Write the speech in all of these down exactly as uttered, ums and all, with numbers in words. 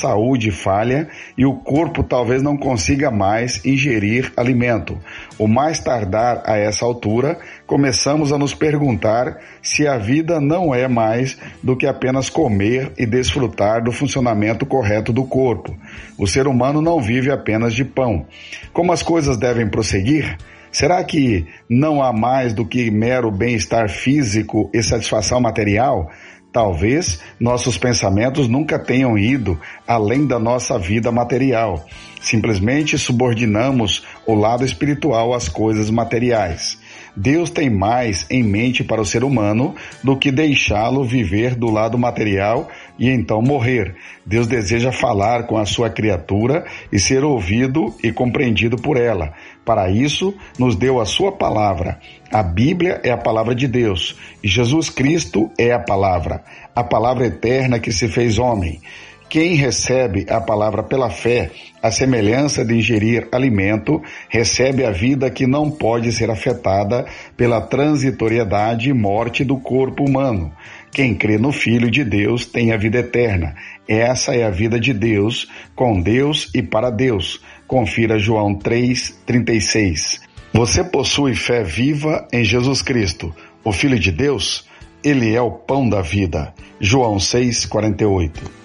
saúde falha e o corpo talvez não consiga mais ingerir alimento. O mais tardar a essa altura, começamos a nos perguntar se a vida não é mais do que apenas comer e desfrutar do funcionamento correto do corpo. O ser humano não vive apenas de pão. Como as coisas devem prosseguir? Será que não há mais do que mero bem-estar físico e satisfação material? Talvez nossos pensamentos nunca tenham ido além da nossa vida material. Simplesmente subordinamos o lado espiritual às coisas materiais. Deus tem mais em mente para o ser humano do que deixá-lo viver do lado material e então morrer. Deus deseja falar com a sua criatura e ser ouvido e compreendido por ela. Para isso, nos deu a sua palavra. A Bíblia é a palavra de Deus e Jesus Cristo é a palavra, a palavra eterna que se fez homem. Quem recebe a palavra pela fé, a semelhança de ingerir alimento, recebe a vida que não pode ser afetada pela transitoriedade e morte do corpo humano. Quem crê no Filho de Deus tem a vida eterna. Essa é a vida de Deus, com Deus e para Deus. Confira João três, trinta e seis. Você possui fé viva em Jesus Cristo, o Filho de Deus? Ele é o pão da vida. João seis, quarenta e oito.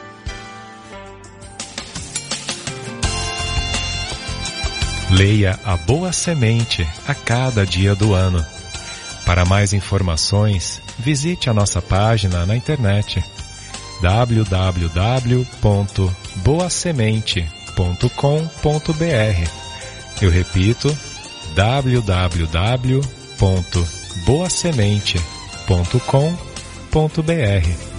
Leia A Boa Semente a cada dia do ano. Para mais informações, visite a nossa página na internet w w w ponto boa semente ponto com ponto b r. Eu repito, w w w ponto boa semente ponto com ponto b r.